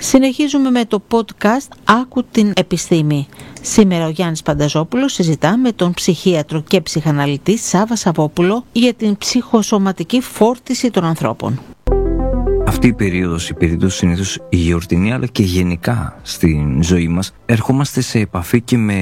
Συνεχίζουμε με το podcast «Άκου την επιστήμη». Σήμερα ο Γιάννης Πανταζόπουλος συζητά με τον ψυχίατρο και ψυχαναλυτή Σάββα Σαββόπουλο για την ψυχοσωματική φόρτιση των ανθρώπων. Αυτή η περίοδος συνήθως η γιορτινή, αλλά και γενικά στην ζωή μας, ερχόμαστε σε επαφή και με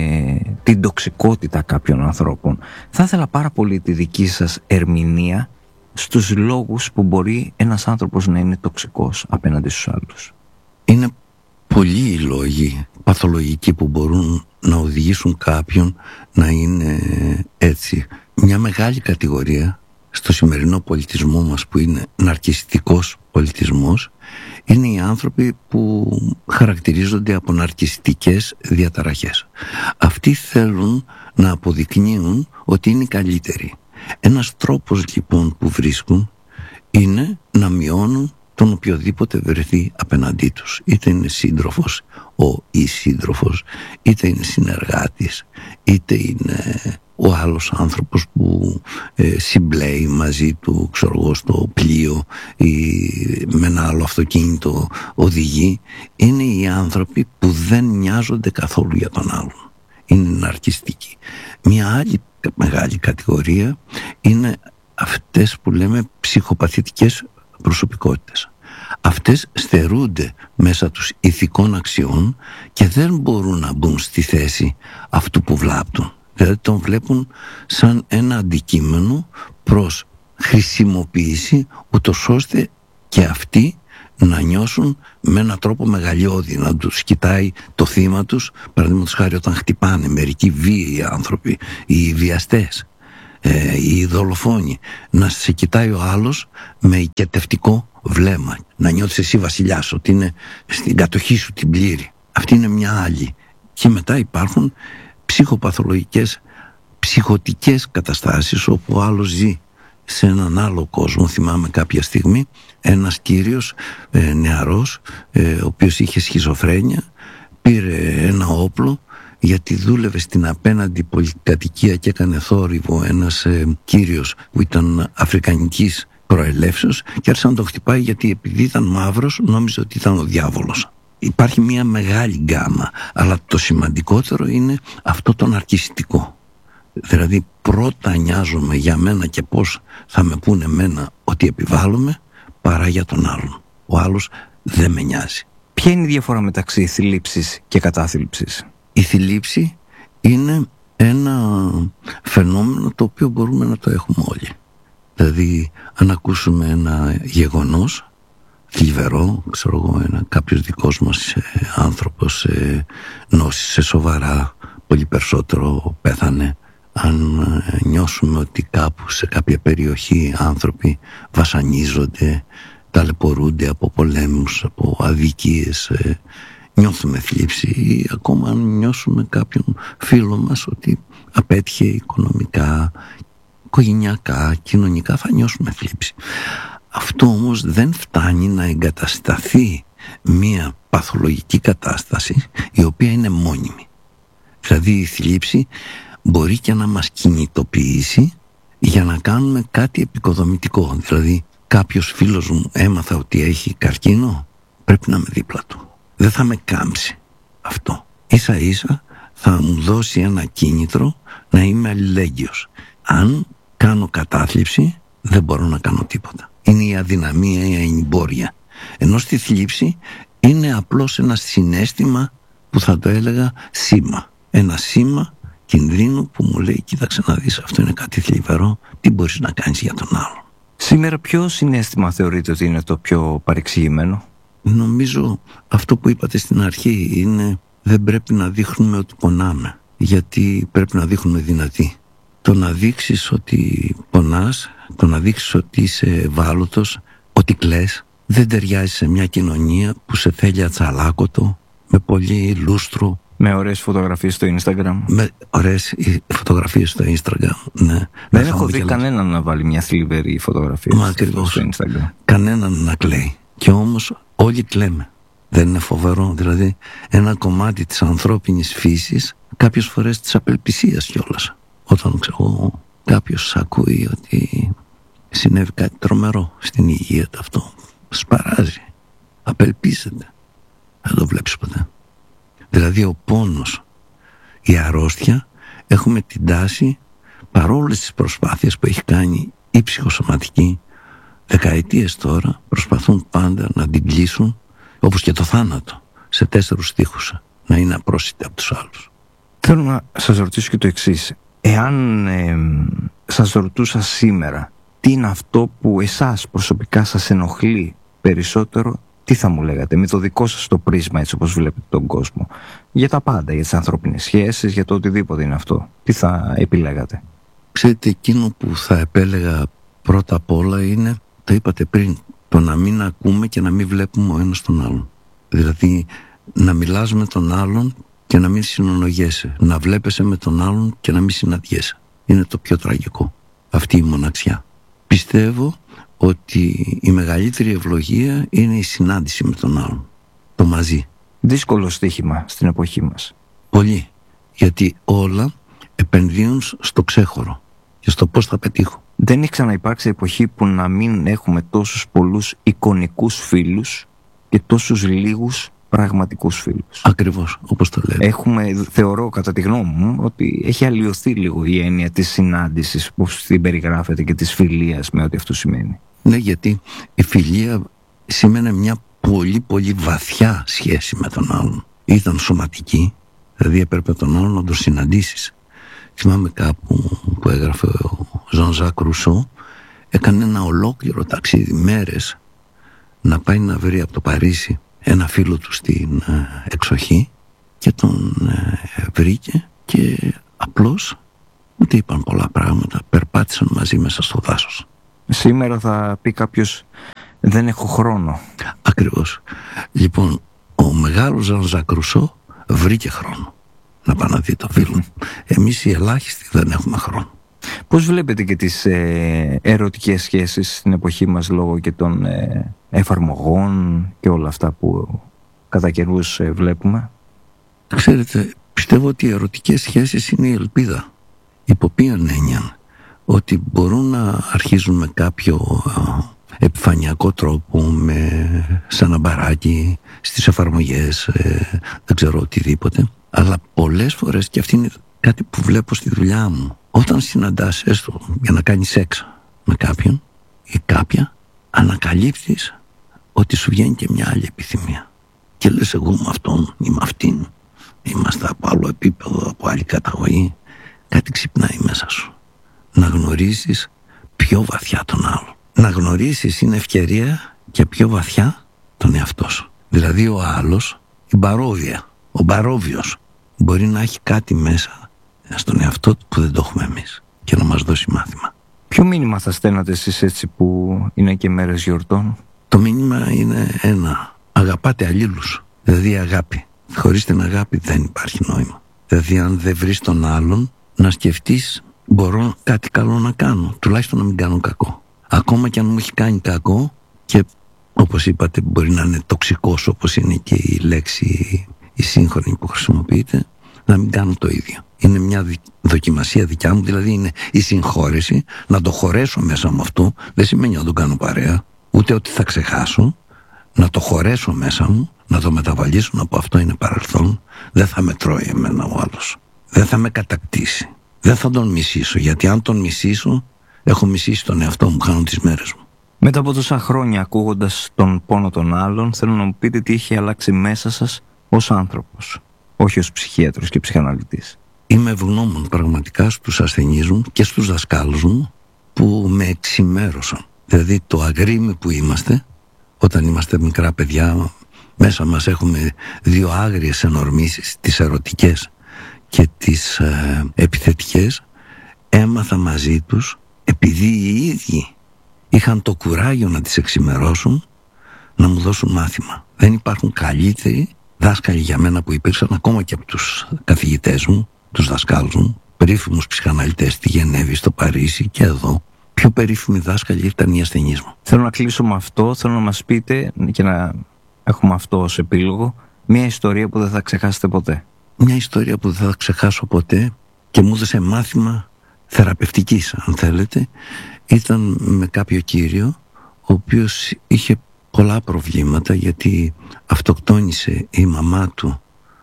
την τοξικότητα κάποιων ανθρώπων. Θα ήθελα πάρα πολύ τη δική σας ερμηνεία στους λόγους που μπορεί ένας άνθρωπος να είναι τοξικός απέναντι στους άλλους. Είναι πολλοί οι λόγοι παθολογικοί που μπορούν να οδηγήσουν κάποιον να είναι έτσι. Μια μεγάλη κατηγορία στο σημερινό πολιτισμό μας, που είναι ναρκισσιστικός πολιτισμός, είναι οι άνθρωποι που χαρακτηρίζονται από ναρκισσιστικές διαταραχές. Αυτοί θέλουν να αποδεικνύουν ότι είναι καλύτεροι. Ένας τρόπος λοιπόν που βρίσκουν είναι να μειώνουν τον οποιοδήποτε βρεθεί απέναντί τους, είτε είναι σύντροφος ή σύντροφος, είτε είναι συνεργάτης, είτε είναι ο άλλος άνθρωπος που συμπλέει μαζί του, στο πλοίο ή με ένα άλλο αυτοκίνητο οδηγεί. Είναι οι άνθρωποι που δεν νοιάζονται καθόλου για τον άλλον. Είναι ναρκισσιστικοί. Μια άλλη μεγάλη κατηγορία είναι αυτές που λέμε ψυχοπαθητικές προσωπικότητες. Αυτές στερούνται μέσα τους ηθικών αξιών και δεν μπορούν να μπουν στη θέση αυτού που βλάπτουν. Δηλαδή τον βλέπουν σαν ένα αντικείμενο προς χρησιμοποίηση, ούτως ώστε και αυτοί να νιώσουν με έναν τρόπο μεγαλειώδη, να τους κοιτάει το θύμα τους, παραδείγματος χάρη όταν χτυπάνε μερικοί βίαιοι άνθρωποι, οι βιαστές, οι δολοφόνοι, να σε κοιτάει ο άλλος με οικετευτικό βλέμμα, να νιώθεις εσύ βασιλιάς, ότι είναι στην κατοχή σου την πλήρη. Αυτή είναι μια άλλη. Και μετά υπάρχουν ψυχοπαθολογικές, ψυχωτικές καταστάσεις όπου ο άλλος ζει σε έναν άλλο κόσμο. Θυμάμαι κάποια στιγμή ένας κύριος νεαρός, ο οποίος είχε σχιζοφρένεια, πήρε ένα όπλο γιατί δούλευε στην απέναντι πολυκατοικία και έκανε θόρυβο ένας κύριος που ήταν αφρικανικής προελεύσεως και άρχισε να τον χτυπάει, γιατί επειδή ήταν μαύρος νόμιζε ότι ήταν ο διάβολος. Υπάρχει μια μεγάλη γκάμα, αλλά το σημαντικότερο είναι αυτό το ναρκισσιστικό. Δηλαδή πρώτα νοιάζομαι για μένα και πώς θα με πούνε εμένα ότι επιβάλλομαι, παρά για τον άλλον. Ο άλλος δεν με νοιάζει. Ποια είναι η διαφορά μεταξύ θλίψης και κατάθλιψης? Η θλίψη είναι ένα φαινόμενο το οποίο μπορούμε να το έχουμε όλοι. Δηλαδή αν ακούσουμε ένα γεγονός θλιβερό, κάποιος δικός μας άνθρωπος νόσησε σοβαρά, πολύ περισσότερο πέθανε, αν νιώσουμε ότι κάπου σε κάποια περιοχή άνθρωποι βασανίζονται, ταλαιπωρούνται από πολέμους, από αδικίες, νιώθουμε θλίψη. Ή ακόμα αν νιώσουμε κάποιον φίλο μας ότι απέτυχε οικονομικά, οικογενειακά, κοινωνικά, θα νιώσουμε θλίψη. Αυτό όμως δεν φτάνει να εγκατασταθεί μια παθολογική κατάσταση η οποία είναι μόνιμη. Δηλαδή η θλίψη μπορεί και να μας κινητοποιήσει για να κάνουμε κάτι επικοδομητικό. Δηλαδή κάποιος φίλος μου έμαθα ότι έχει καρκίνο, πρέπει να είμαι δίπλα του. Δεν θα με κάμψει αυτό. Ίσα ίσα θα μου δώσει ένα κίνητρο να είμαι αλληλέγγυος. Αν κάνω κατάθλιψη δεν μπορώ να κάνω τίποτα. Είναι η αδυναμία, η ανημπόρια. Ενώ στη θλίψη είναι απλώς ένα συναίσθημα που θα το έλεγα σήμα. Ένα σήμα κινδύνου που μου λέει κοίταξε να δεις, αυτό είναι κάτι θλιβερό, τι μπορείς να κάνεις για τον άλλον. Σήμερα ποιο συναίσθημα θεωρείτε ότι είναι το πιο παρεξηγημένο? Νομίζω αυτό που είπατε στην αρχή είναι δεν πρέπει να δείχνουμε ότι πονάμε, γιατί πρέπει να δείχνουμε δυνατοί. Το να δείξεις ότι πονάς, το να δείξεις ότι είσαι ευάλωτος, ότι κλαις, δεν ταιριάζει σε μια κοινωνία που σε θέλει ατσαλάκωτο, με πολύ λούστρο. Με ωραίες φωτογραφίες στο Instagram. Με ωραίες φωτογραφίες στο Instagram, ναι. Δεν έχω δει κανέναν να βάλει μια θλιβερή φωτογραφία στο Instagram. Κανέναν να κλαίει. Και όμως όλοι κλαίμε. Δεν είναι φοβερό? Δηλαδή ένα κομμάτι της ανθρώπινης φύσης, κάποιες φορές της απελπισίας κιόλας. Όταν κάποιος ακούει ότι συνέβη κάτι τρομερό στην υγεία του, αυτό σπαράζει, απελπίζεται. Δηλαδή ο πόνος, η αρρώστια, έχουμε την τάση, παρόλες τις προσπάθειες που έχει κάνει η ψυχοσωματική, δεκαετίες τώρα προσπαθούν πάντα να την κλείσουν, όπως και το θάνατο, σε 4 τοίχους, να είναι απρόσιτη από τους άλλους. Θέλω να σας ρωτήσω και το εξής. Εάν σας ρωτούσα σήμερα τι είναι αυτό που εσάς προσωπικά σας ενοχλεί περισσότερο, τι θα μου λέγατε με το δικό σας το πρίσμα, έτσι όπως βλέπετε τον κόσμο, για τα πάντα, για τις ανθρώπινες σχέσεις, για το οτιδήποτε είναι αυτό, τι θα επιλέγατε? Ξέρετε, εκείνο που θα επέλεγα πρώτα απ' όλα είναι, το είπατε πριν, το να μην ακούμε και να μην βλέπουμε ο ένας τον άλλον. Δηλαδή να μιλάς με τον άλλον και να μην συνονογέσαι, να βλέπεσαι με τον άλλον και να μην συναντιέσαι. Είναι το πιο τραγικό, αυτή η μοναξιά. Πιστεύω ότι η μεγαλύτερη ευλογία είναι η συνάντηση με τον άλλον, το μαζί. Δύσκολο στοίχημα στην εποχή μας. Πολύ, γιατί όλα επενδύουν στο ξέχωρο και στο πώς θα πετύχω. Δεν έχει ξαναυπάρξει εποχή που να μην έχουμε τόσους πολλούς εικονικούς φίλους και τόσους λίγους πραγματικούς φίλους. Ακριβώς, όπως το λέτε. Θεωρώ κατά τη γνώμη μου ότι έχει αλλοιωθεί λίγο η έννοια της συνάντησης, όπως την περιγράφεται, και της φιλίας, με ό,τι αυτό σημαίνει. Ναι, γιατί η φιλία σημαίνει μια πολύ πολύ βαθιά σχέση με τον άλλον. Ήταν σωματική, δηλαδή έπρεπε τον άλλον να τον συναντήσεις. Θυμάμαι κάπου που έγραφε ο Ζαν Ζακ Ρουσό, έκανε ένα ολόκληρο ταξίδι μέρες να πάει να βρει από το Παρίσι ένα φίλο του στην εξοχή και τον βρήκε και απλώς ούτε είπαν πολλά πράγματα, περπάτησαν μαζί μέσα στο δάσος. Σήμερα θα πει κάποιος δεν έχω χρόνο. Ακριβώς. Λοιπόν, ο μεγάλος Ζαν Ζακ Ρουσό βρήκε χρόνο να πάει να δει το φίλο. Εμείς οι ελάχιστοι δεν έχουμε χρόνο. Πώς βλέπετε και τις ερωτικές σχέσεις στην εποχή μας, λόγω και των εφαρμογών και όλα αυτά που κατά καιρούς βλέπουμε? Ξέρετε, πιστεύω ότι οι ερωτικές σχέσεις είναι η ελπίδα. Υπό ποιον έννοια? Ότι μπορούν να αρχίζουν με κάποιο επιφανειακό τρόπο, σε ένα μπαράκι, στις εφαρμογές, δεν ξέρω, οτιδήποτε. Αλλά πολλές φορές, και αυτή είναι κάτι που βλέπω στη δουλειά μου, όταν συναντάς έστω για να κάνεις σεξ με κάποιον ή κάποια, ανακαλύπτεις ότι σου βγαίνει και μια άλλη επιθυμία. Και λες, εγώ με αυτόν ή με αυτήν είμαστε από άλλο επίπεδο, από άλλη καταγωγή. Κάτι ξυπνάει μέσα σου. Να γνωρίσεις πιο βαθιά τον άλλο. Να γνωρίσεις είναι ευκαιρία και πιο βαθιά τον εαυτό σου. Δηλαδή ο άλλος, η μπαρόβια, ο μπαρόβιος, μπορεί να έχει κάτι μέσα στον εαυτό του που δεν το έχουμε εμείς και να μας δώσει μάθημα. Ποιο μήνυμα θα στέλνατε εσείς, έτσι που είναι και μέρες γιορτών? Το μήνυμα είναι ένα. Αγαπάτε αλλήλους. Δηλαδή αγάπη. Χωρίς την αγάπη δεν υπάρχει νόημα. Δηλαδή αν δεν βρεις τον άλλον, να σκεφτείς, μπορώ κάτι καλό να κάνω, τουλάχιστον να μην κάνω κακό. Ακόμα και αν μου έχει κάνει κακό, και όπως είπατε μπορεί να είναι τοξικός, όπως είναι και η λέξη η σύγχρονη που χρησιμοποιείται, να μην κάνω το ίδιο. Είναι μια δοκιμασία δικιά μου, δηλαδή είναι η συγχώρεση, να το χωρέσω μέσα μου αυτό. Δεν σημαίνει να τον κάνω παρέα, ούτε ότι θα ξεχάσω. Να το χωρέσω μέσα μου, να το μεταβαλίσω, να πω αυτό είναι παρελθόν. Δεν θα με τρώει εμένα ο άλλος. Δεν θα με κατακτήσει. Δεν θα τον μισήσω, γιατί αν τον μισήσω, έχω μισήσει τον εαυτό μου, χάνω τις μέρες μου. Μετά από τόσα χρόνια ακούγοντας τον πόνο των άλλων, θέλω να μου πείτε τι έχει αλλάξει μέσα σας ως άνθρωπος, όχι ως ψυχίατρος και ψυχαναλυτής. Είμαι ευγνώμων πραγματικά στους ασθενείς μου και στους δασκάλους μου που με εξημέρωσαν. Δηλαδή το αγρίμι που είμαστε, όταν είμαστε μικρά παιδιά, μέσα μας έχουμε δύο άγριες ενορμήσεις, τις ερωτικές και τις επιθετικές. Έμαθα μαζί τους, επειδή οι ίδιοι είχαν το κουράγιο να τις εξημερώσουν, να μου δώσουν μάθημα. Δεν υπάρχουν καλύτεροι δάσκαλοι για μένα που υπήρξαν, ακόμα και από τους καθηγητές μου, τους δασκάλους μου, περίφημους ψυχαναλυτές στη Γενέβη, στο Παρίσι και εδώ. Πιο περίφημοι δάσκαλοι ήταν οι ασθενείς μου. Θέλω να κλείσω με αυτό, θέλω να μας πείτε, και να έχουμε αυτό ως επίλογο, μια ιστορία που δεν θα ξεχάσετε ποτέ. Μια ιστορία που δεν θα ξεχάσω ποτέ και μου έδωσε μάθημα θεραπευτικής, αν θέλετε, ήταν με κάποιο κύριο, ο οποίος είχε πολλά προβλήματα, γιατί αυτοκτόνησε η μαμά του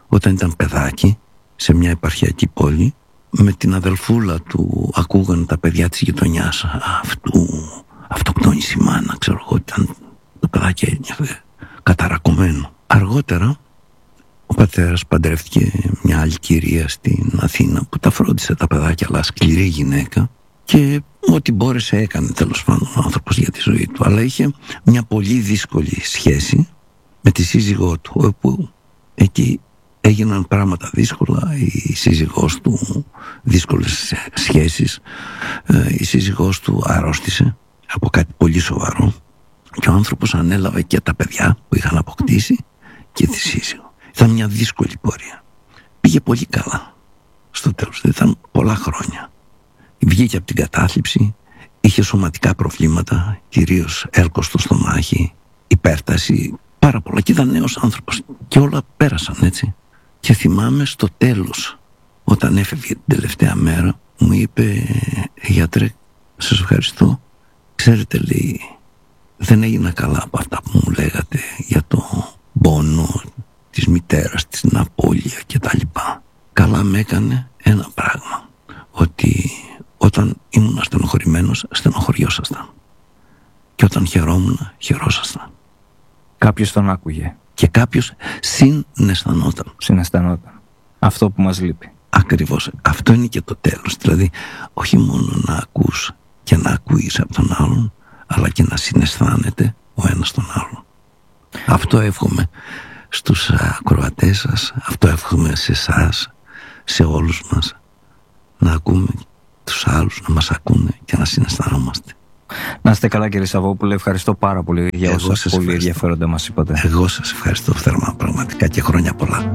όταν ήταν παιδάκι σε μια επαρχιακή πόλη, με την αδελφούλα του ακούγανε τα παιδιά της γειτονιάς, αυτοκτόνησε η μάνα, ξέρω εγώ, ήταν το παιδάκι ένιωθε καταρακωμένο. Αργότερα ο πατέρας παντρεύτηκε μια άλλη κυρία στην Αθήνα που τα φρόντισε τα παιδάκια, αλλά σκληρή γυναίκα, και ό,τι μπόρεσε έκανε τέλος πάντων ο άνθρωπος για τη ζωή του. Αλλά είχε μια πολύ δύσκολη σχέση με τη σύζυγό του, όπου εκεί έγιναν πράγματα δύσκολα. Η σύζυγός του, δύσκολες σχέσεις, η σύζυγός του αρρώστησε από κάτι πολύ σοβαρό και ο άνθρωπος ανέλαβε και τα παιδιά που είχαν αποκτήσει και τη σύζυγο. Ήταν μια δύσκολη πορεία. Πήγε πολύ καλά στο τέλος, ήταν πολλά χρόνια. Βγήκε από την κατάθλιψη, είχε σωματικά προβλήματα, κυρίως έλκος στο στομάχι, υπέρταση, πάρα πολλά, και ήταν νέος άνθρωπος και όλα πέρασαν έτσι. Και θυμάμαι στο τέλος, όταν έφευγε την τελευταία μέρα, μου είπε, γιατρέ, σας ευχαριστώ, ξέρετε, λέει, δεν έγινα καλά από αυτά που μου λέγατε για το πόνο της μητέρας, την απώλεια και τα λοιπά. Καλά με έκανε ένα πράγμα, ότι όταν ήμουν στενοχωρημένος, στενοχωριόσασταν, και όταν χαιρόμουν, χαιρόσασταν. Κάποιος τον άκουγε. Και κάποιος συναισθανόταν. Αυτό που μας λείπει. Ακριβώς. Αυτό είναι και το τέλος. Δηλαδή, όχι μόνο να ακούς και να ακούεις από τον άλλον, αλλά και να συναισθάνεται ο ένας τον άλλον. Αυτό εύχομαι στους ακροατές σας, αυτό εύχομαι σε εσάς, σε όλους μας, να ακούμε τους άλλους, να μας ακούνε και να συναισθανόμαστε. Να είστε καλά, κύριε Σαββόπουλε, ευχαριστώ πάρα πολύ για όσα πολύ ενδιαφέροντα μας είπατε. Εγώ σας ευχαριστώ θερμά, πραγματικά, και χρόνια πολλά.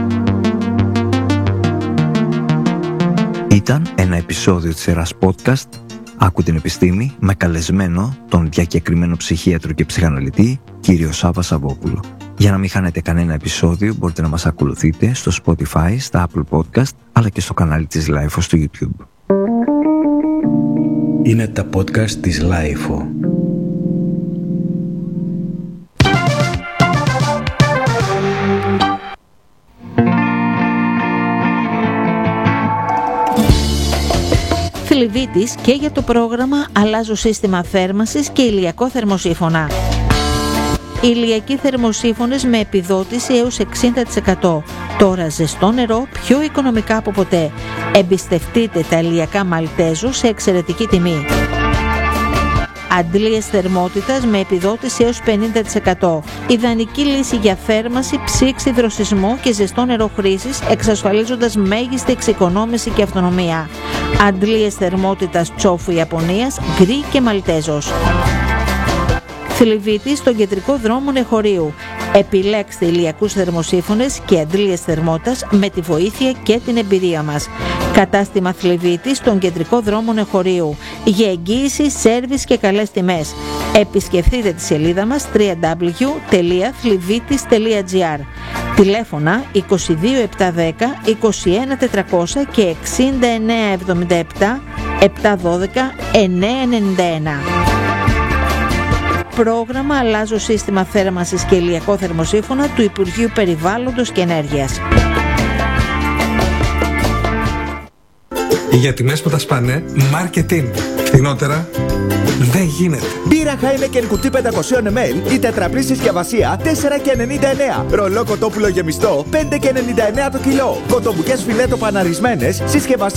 Ήταν ένα επεισόδιο της σειράς podcast «Άκου την επιστήμη» με καλεσμένο τον διακεκριμένο ψυχίατρο και ψυχαναλυτή κύριο Σάββα Σαββόπουλο. Για να μην χάνετε κανένα επεισόδιο, μπορείτε να μας ακολουθείτε στο Spotify, στα Apple Podcast, αλλά και στο κανάλι της Lifeo στο YouTube. Είναι τα podcast της Lifeo. Θλιβίτης και για το πρόγραμμα «Αλλάζω σύστημα θέρμανσης και ηλιακό θερμοσύφωνα». Ηλιακοί θερμοσύφωνες με επιδότηση έως 60%. Τώρα ζεστό νερό πιο οικονομικά από ποτέ. Εμπιστευτείτε τα ηλιακά Μαλτέζο σε εξαιρετική τιμή. Αντλίες θερμότητας με επιδότηση έως 50%. Ιδανική λύση για θέρμανση, ψήξη, δροσισμό και ζεστό νερό χρήσης, εξασφαλίζοντας μέγιστη εξοικονόμηση και αυτονομία. Αντλίες θερμότητας Τσόφου Ιαπωνίας, γκρι και Μαλτέζος. Θλιβίτης στον κεντρικό δρόμο Νεχωρίου. Επιλέξτε ηλιακούς θερμοσύφωνες και αντλίες θερμότητας με τη βοήθεια και την εμπειρία μας. Κατάστημα Θλιβίτη στον κεντρικό δρόμο Νεχωρίου. Για εγγύηση, σέρβις και καλές τιμές. Επισκεφτείτε τη σελίδα μας www.thlivitis.gr. Τηλέφωνα 22710 21400 και 6977 712 991. Πρόγραμμα «Αλλάζω σύστημα θέρμανσης και ηλιακό θερμοσύφωνα» του Υπουργείου Περιβάλλοντος και Ενέργειας. Για τιμές που τα σπάνε, marketing. Φθηνότερα δεν γίνεται. Μπύρα Heineken κουτί 500 ml, η τετραπλή συσκευασία 4,99. Ρολό κοτόπουλο γεμιστό 5,99 το κιλό. Κοτομπουκές φιλέτο παναρισμένες, συσκευασία